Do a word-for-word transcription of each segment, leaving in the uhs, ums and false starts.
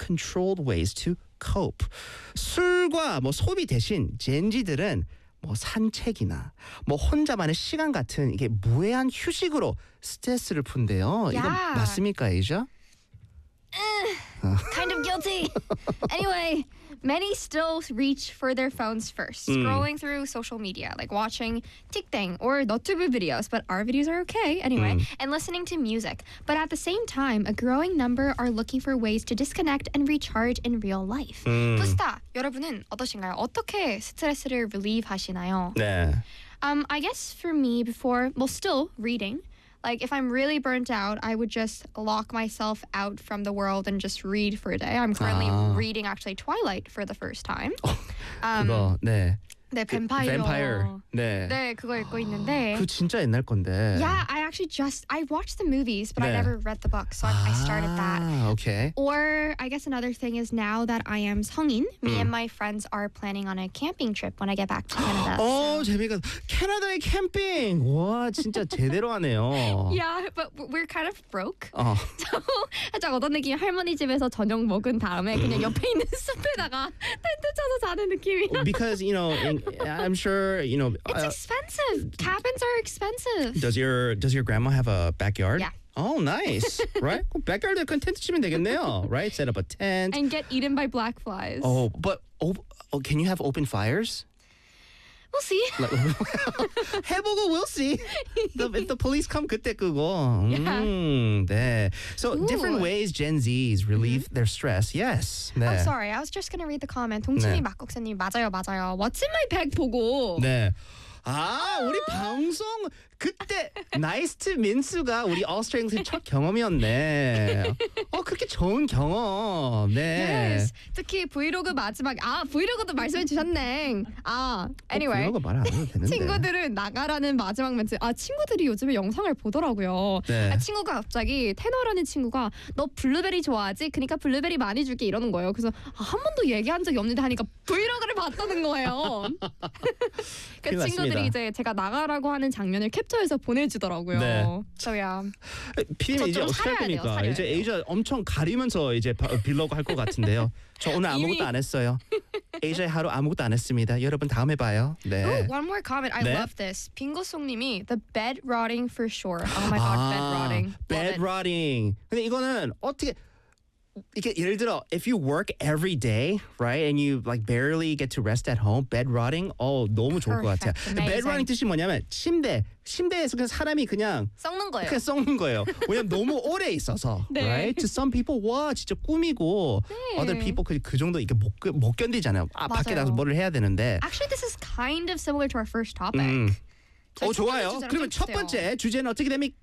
controlled ways to cope. 술과 뭐 소비 대신 젠지들은 뭐 산책이나 뭐 혼자만의 시간 같은 이게 무해한 휴식으로 스트레스를 푼대요. 이건 Yeah. 맞습니까, 에이저? Kind of guilty. Anyway, many still reach for their phones first, Mm. scrolling through social media, like watching TikTok or 너튜브 videos, but our videos are okay anyway, Mm. and listening to music. But at the same time, a growing number are looking for ways to disconnect and recharge in real life. 음. 부스타, 여러분은 어떠신가요? 어떻게 스트레스를 relieve 하시나요? 네. Um, I guess for me, before, well, still reading. Like, if I'm really burnt out, I would just lock myself out from the world and just read for a day. I'm currently 아. reading, actually, Twilight for the first time. Um, 그거 네. 네, 뱀파이어. Vampire. 네. 네, 그거 읽고 있는데. 그 진짜 옛날 건데. Yeah, I actually just, I watched the movies, but I 네. never read the book, so I, I started that. 아, okay. Or I guess another thing is now that I am 성인, me and my friends are planning on a camping trip when I get back to Canada. 어, 재미가 캐나다의 캠핑. 와, 진짜 제대로 하네요. Yeah, but we're kind of broke. 어. 살짝 어떤 느낌? 할머니 집에서 저녁 먹은 다음에 그냥 옆에 있는 숲에다가 텐트 쳐서 자는 느낌이야. Because, you know, in, I'm sure, you know, It's uh, expensive. Cabins are expensive. does your does your grandma have a backyard? Yeah. Oh, nice. Right? 그럼 backyard에 그냥 텐트 치면 되겠네요. Right? Set up a tent. And get eaten by black flies. Oh, but oh, oh, can you have open fires? We'll see. 해보고 we'll see. The, if the police come 그때 끄고. 음, 네. So Ooh. different ways Gen Zs relieve their stress. Yes. 네. I'm sorry. I was just gonna read the comment. 동치미 네. 막국수님 맞아요, 맞아요. What's in my bag 보고. 네. 아, 우리 방송 그때 나이스트 민수가 우리 오스트레일리아 첫 경험이었네. 어, 그렇게 좋은 경험. 네. Yes. 특히 브이로그 마지막. 아, 브이로그도 말씀해 주셨네. 아, anyway. 어, 말안 해도 되는데. 친구들은 나가라는 마지막 멘트. 아, 친구들이 요즘에 영상을 보더라고요. 네. 아, 친구가 갑자기 테너라는 친구가 너 블루베리 좋아하지? 그러니까 블루베리 많이 줄게 이러는 거예요. 그래서 아, 한 번도 얘기한 적이 없는데 하니까 브이로그를 봤다는 거예요. 그 큰일 친구들이 났습니다. 이제 제가 나가라고 하는 장면을 캡처해서 보내주더라고요. 네. So yeah. 피디님 이제 좀 어떻게 할 사려야 돼요, 겁니까? 사려야 이제 돼요. 에이저 엄청 가리면서 이제 바- 빌려고 할 것 같은데요. 저 오늘 아무것도 이미- 안 했어요. 에이저의 하루 아무것도 안 했습니다. 여러분 다음에 봐요. 네. Ooh, one more comment. I 네. love this. 빙고송님이 the bed rotting for sure. Oh my god, bed rotting. Love bed it. rotting. 근데 이거는 어떻게 이게 예를 들어 if you work every day, right, and you like barely get to rest at home, bed rotting, 어 너무 좋을 것 같아요. Perfect. bed Amazing. rotting 뜻이 뭐냐면 침대, 침대에서 그냥 사람이 그냥 썩는 거예요. 그냥 썩는 거예요. 왜냐면 너무 오래 있어서, 네. right? To some people, 와 진짜 꿈이고, 네. other people 그, 그 정도 이게 못, 그- 못 견디잖아요. 아 밖에 맞아요. 나가서 뭐를 해야 되는데. Actually, this is kind of similar to our first topic. 음. 저희 어 첫 번째 좋아요. 주제랑 그러면 좀 첫 비슷해요. 번째 주제는 어떻게 됩니까?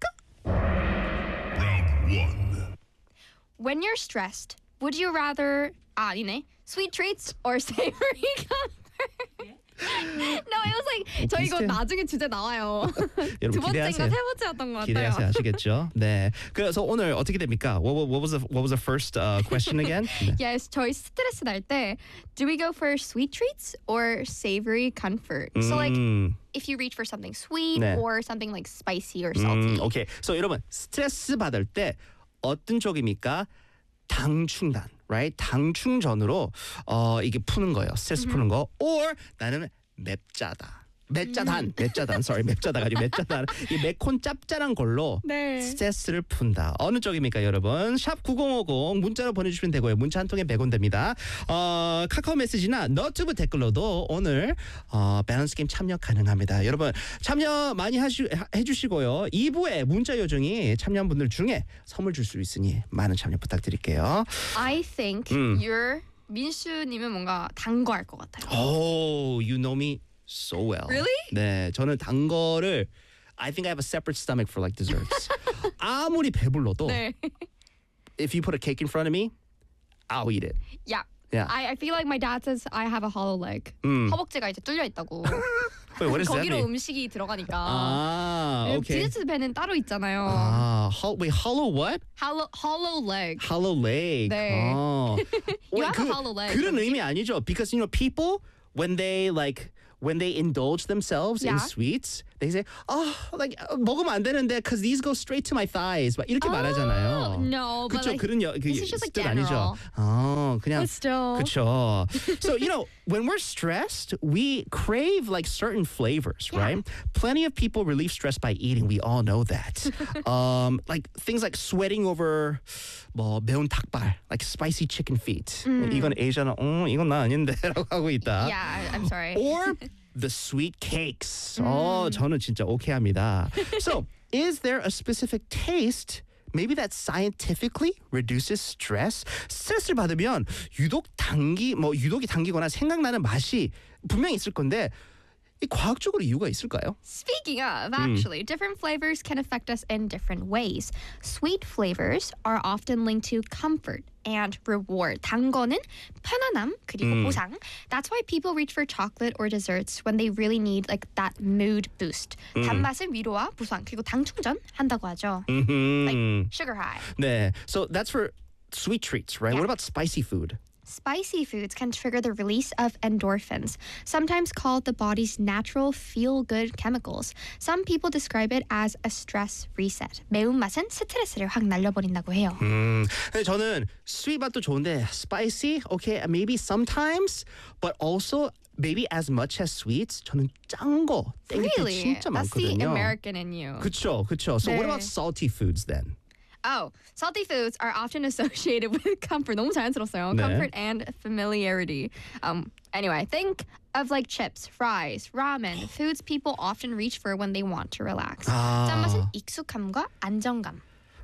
When you're stressed, would you rather 아 아니네 sweet treats or savory comfort? No, it was like 저 이거 비슷해요. 나중에 주제 나와요. 여러분 두 번째인가 기대하세요. 세 번째였던 것 같아요. 기대하세요. 아시겠죠? 네. 그래서 오늘 어떻게 됩니까? What, what was the what was the first uh, question again? 네. Yes, 저희 스트레스 날 때 do we go for sweet treats or savory comfort? So like 음, if you reach for something sweet 네. or something like spicy or salty. 음, 오케이. So 여러분 스트레스 받을 때 어떤 쪽입니까? 당 충단, right? 당 충전으로 어 이게 푸는 거예요. 스트레스 푸는 거. Or 나는 맵짜다. 맵짜단, 맵짜단, sorry, 맵짜다가 아니고 맵짜단. 이 매콤 짭짤한 걸로 네. 스트레스를 푼다. 어느 쪽입니까, 여러분? 샵 구공오공 문자로 보내주시면 되고요. 문자 한 통에 백 원 됩니다. 어, 카카오 메시지나 너튜브 댓글로도 오늘 어, 밸런스 게임 참여 가능합니다. 여러분 참여 많이 하시, 하- 해주시고요. 이 부에 문자 요정이 참여한 분들 중에 선물 줄 수 있으니 많은 참여 부탁드릴게요. I think 음. you're 민수님은 뭔가 단 거 할 것 같아요. Oh, you know me so well. Really? 네, 저는 단 거를 I think I have a separate stomach for like desserts. 아무리 배불러도 네. if you put a cake in front of me, I'll eat it. Yeah. Yeah. I, I feel like my dad says I have a hollow leg. 음. 허벅지가 이제 뚫려 있다고. Wait, what does that 거기로 mean? 음식이 들어가니까. 아, okay. 디저트 배는 따로 있잖아요. 아, hol- wait, hollow what? hollow, hollow leg. Hollow leg. 네. 어. You 왜 have a hollow leg. 그런 의미 아니죠? Because you know people when they like when they indulge themselves in Yeah. sweets, they say, oh, like 어, 먹으면 안 되는데 because these go straight to my thighs. 막 이렇게 말하잖아요. No, but 그쵸, like, 그런 여, 그 this is just like 뜻 아니죠. general. 어, 그냥 But still. 그쵸. So, you know, when we're stressed, we crave like certain flavors, Yeah. right? Plenty of people relieve stress by eating. We all know that. um, like things like sweating over 뭐 매운 닭발, like spicy chicken feet. 이건 에이저는 어, 이건 나 아닌데라고 하고 있다. Yeah, I- I'm sorry. Or the sweet cakes. 어, 저는 진짜 오케이합니다. So, is there a specific taste maybe that scientifically reduces stress? 스트레스를 받으면 유독 당기 뭐 유독이 당기거나 생각나는 맛이 분명히 있을 건데 이 과학적으로 이유가 있을까요? Speaking of, actually, different flavors can affect us in different ways. Sweet flavors are often linked to comfort and reward. 단 거는 편안함 그리고 보상. That's why people reach for chocolate or desserts when they really need like that mood boost. 단맛은 위로와 보상 그리고 당 충전 한다고 하죠. Like sugar high. 네. So that's for sweet treats, right? Yeah. What about spicy food? Spicy foods can trigger the release of endorphins, sometimes called the body's natural feel-good chemicals. Some people describe it as a stress reset. 매운맛은 스트레스를 확 날려버린다고 해요. 음, 근데 저는 sweet 맛도 좋은데 spicy, okay, maybe sometimes, but also maybe as much as sweets. 저는 짠 거 땡길 때 Really? 진짜 That's the 많거든요. American in you. 그쵸, 그쵸. So what 네. about salty foods then? Oh, salty foods are often associated with comfort. 너무 자연스러웠어요. 네. Comfort and familiarity. Um, anyway, think of like chips, fries, ramen, foods people often reach for when they want to relax. 아. 짠맛은 익숙함과 안정감.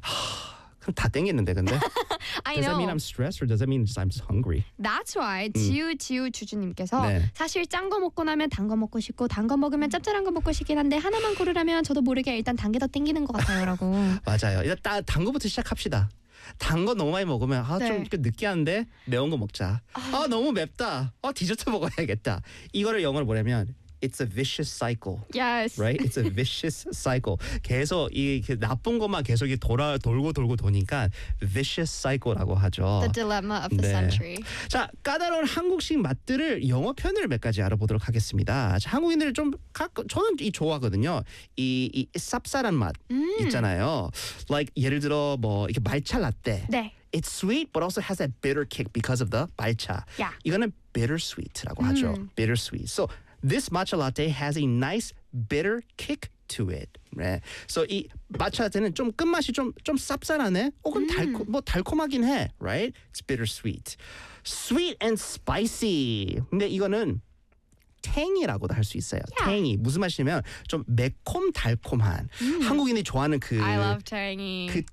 그럼 다 땡기는데 근데? I Does that know. mean I'm stressed or does that mean just I'm just hungry? That's why 지우지우 주주님께서 네. 사실 짠 거 먹고 나면 단 거 먹고 싶고 단 거 먹으면 짭짤한 거 먹고 싶긴 한데 하나만 고르라면 저도 모르게 일단 단 게 더 땡기는 것 같아요라고. 맞아요. 일단 단 거부터 시작합시다. 단 거 너무 많이 먹으면 아, 좀 네. 느끼한데 매운 거 먹자. 아 너무 맵다. 아 디저트 먹어야겠다. 이거를 영어로 뭐냐면 It's a vicious cycle. Yes. Right? It's a vicious cycle. 계속 이 그 나쁜 것만 계속 이 돌아 돌고 돌고 도니까 vicious cycle라고 하죠. The dilemma of the 네. century. 자, 까다로운 한국식 맛들을 영어 표현을 몇 가지 알아보도록 하겠습니다. 자, 한국인들 좀 가끔 저는 이 좋아하거든요. 이, 이 쌉쌀한 맛 있잖아요. Like 예를 들어 뭐 이렇게 말차 라떼. 네. It's sweet but also has that bitter kick because of the 말차. Yeah. 이거는 bittersweet라고 하죠. Bittersweet. So this matcha latte has a nice bitter kick to it. 네. So 이 matcha latte는 좀 끝맛이 좀 좀 쌉쌀하네. 어 그럼 달콤 뭐 달콤하긴 해. Right? It's bittersweet. Sweet and spicy. 근데 이거는 탱이라고도 할 수 있어요. Yeah. 탱이 무슨 맛이냐면 좀 매콤 달콤한 한국인이 좋아하는 그 I love tangy. 그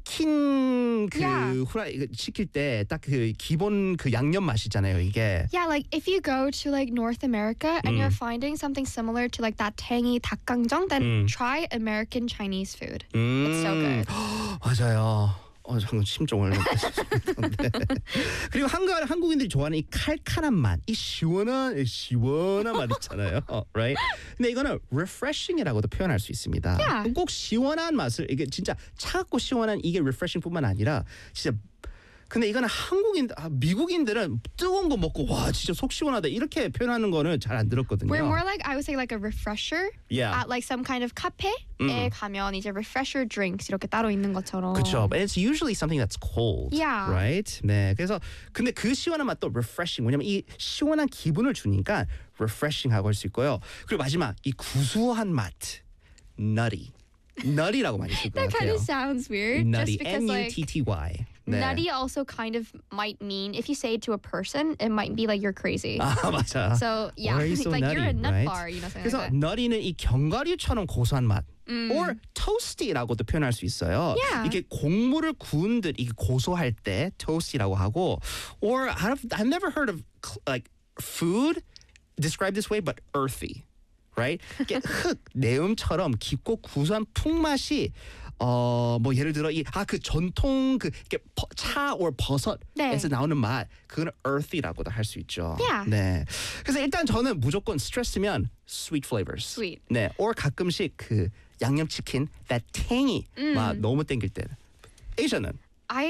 치킨 그 Yeah. 후라이 그 시킬 때 딱 그 기본 그 양념 맛이잖아요 이게. Yeah, like if you go to like North America and you're finding something similar to like that tangy 닭강정, then try American Chinese food. It's so good. 맞아요. 어, 방금 심정을 네. 그리고 한국 한국인들이 좋아하는 이 칼칼한 맛, 이 시원한 시원한 맛 있잖아요, right? 근데 이거는 refreshing이라고도 표현할 수 있습니다. Yeah. 꼭 시원한 맛을 이게 진짜 차갑고 시원한 이게 refreshing뿐만 아니라 진짜. 근데 이거는 한국인, 아, 미국인들은 뜨거운 거 먹고 와 진짜 속 시원하다 이렇게 표현하는 거는 잘 안 들었거든요. We're more like I would say like a refresher Yeah. at like some kind of 카페에 가면 이제 refresher drinks 이렇게 따로 있는 것처럼. 그렇죠. But it's usually something that's cold. Yeah. Right? 네. 그래서 근데 그 시원한 맛도 refreshing. 왜냐면 이 시원한 기분을 주니까 refreshing하고 할 수 있고요. 그리고 마지막 이 구수한 맛. nutty. nutty라고 많이 쓸 것 That kind 같아요. of sounds weird. nutty. Just because N U like T T Y. 네. nutty also kind of might mean if you say it to a person, it might be like you're crazy. 아 맞아. So yeah, Why are you so like nutty, you're a nut right? bar, you know, something 그래서 like that. nutty는 이 견과류처럼 고소한 맛. or toasty라고도 표현할 수 있어요. Yeah. 이게 곡물을 구운 듯 이게 고소할 때 toasty라고 하고 or I've, I've never heard of like food described this way but earthy. Right? 이게 흙, 내음처럼 깊고 구수한 풍맛이 어 뭐 예를 들어 이 아 그 전통 그 이렇게 버, 차 or 버섯에서 네. 나오는 맛 그거는 earthy라고도 할 수 있죠. Yeah. 네. 그래서 일단 저는 무조건 스트레스면 sweet flavors. Sweet. 네. or 가끔씩 그 양념치킨 that tangy 맛 너무 땡길 때. 에이션은 I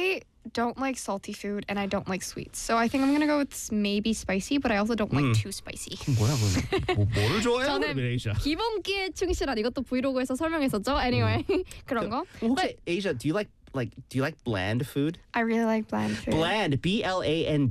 don't like salty food and I don't like sweets. So I think I'm gonna go with s- maybe spicy, but I also don't like 음. too spicy. 뭐야 그럼? 뭐, 뭐를 좋아해요? 저는 그러면 에이샤. 기본기에 충실한 이것도 브이로그에서 설명했었죠. Anyway, 그런 거. 혹시 에이샤, do you like like do you like bland food? I really like bland food. Bland, B L A N